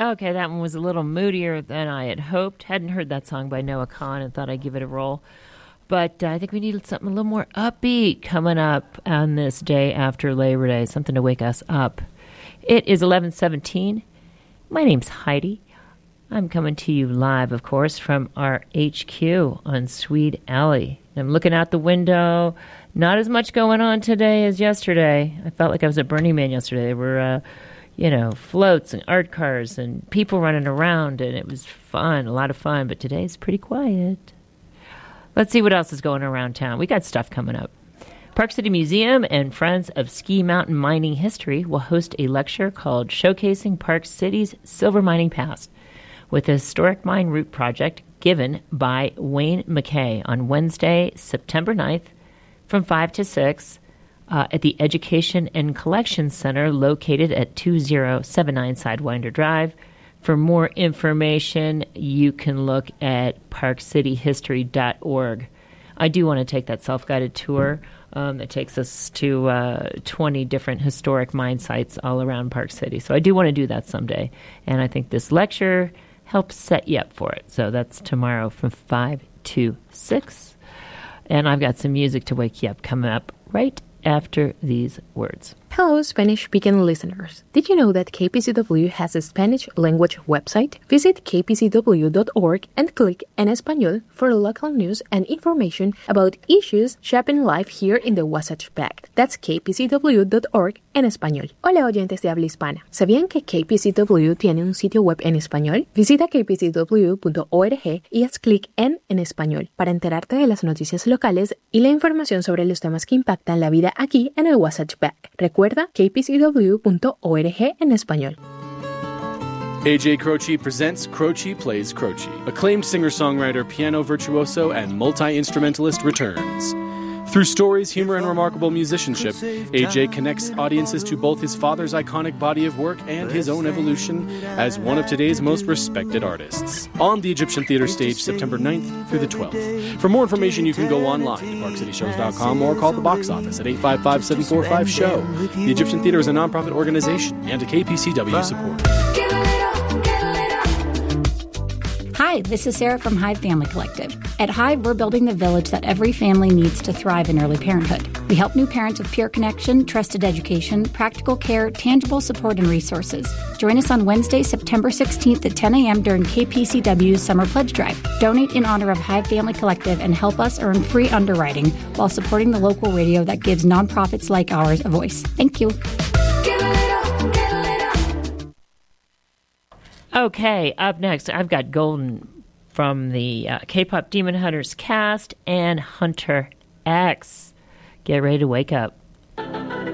Okay, that one was a little moodier than I had hoped. Hadn't heard that song by Noah Kahan and thought I'd give it a roll. But I think we needed something a little more upbeat coming up on this day after Labor Day, something to wake us up. It is 11:17. My name's Heidi. I'm coming to you live, of course, from our HQ on Swede Alley. I'm looking out the window. Not as much going on today as yesterday. I felt like I was at Burning Man yesterday. There were, floats and art cars and people running around, and it was fun, a lot of fun. But today's pretty quiet. Let's see what else is going around town. We got stuff coming up. Park City Museum and Friends of Ski Mountain Mining History will host a lecture called Showcasing Park City's Silver Mining Past, with a historic mine route project given by Wayne McKay on Wednesday, September 9th from 5 to 6 at the Education and Collection Center located at 2079 Sidewinder Drive. For more information, you can look at parkcityhistory.org. I do want to take that self-guided tour that takes us to 20 different historic mine sites all around Park City. So I do want to do that someday. And I think this lecture help set you up for it. So that's tomorrow from 5 to 6. And I've got some music to wake you up coming up right after these words. Hello, Spanish-speaking listeners. Did you know that KPCW has a Spanish language website? Visit kpcw.org and click En Español for local news and information about issues shaping life here in the Wasatch Back. That's kpcw.org en español. Hola, oyentes de habla hispana. ¿Sabían que KPCW tiene un sitio web en español? Visita kpcw.org y haz clic en español para enterarte de las noticias locales y la información sobre los temas que impactan la vida aquí en el Wasatch Back. Recuerda kpcw.org en español. AJ Croce presents Croce Plays Croce. Acclaimed singer-songwriter, piano virtuoso, and multi-instrumentalist returns. Through stories, humor, and remarkable musicianship, AJ connects audiences to both his father's iconic body of work and his own evolution as one of today's most respected artists. On the Egyptian Theater stage, September 9th through the 12th. For more information, you can go online to parkcityshows.com or call the box office at 855-745-SHOW. The Egyptian Theater is a nonprofit organization and a KPCW supporter. Hi, this is Sarah from Hive Family Collective. At Hive, we're building the village that every family needs to thrive in early parenthood. We help new parents with peer connection, trusted education, practical care, tangible support, and resources. Join us on Wednesday, September 16th at 10 a.m. during KPCW's Summer Pledge Drive. Donate in honor of Hive Family Collective and help us earn free underwriting while supporting the local radio that gives nonprofits like ours a voice. Thank you. Okay, up next, I've got Golden from the K-Pop Demon Hunters cast and Hunter X. Get ready to wake up.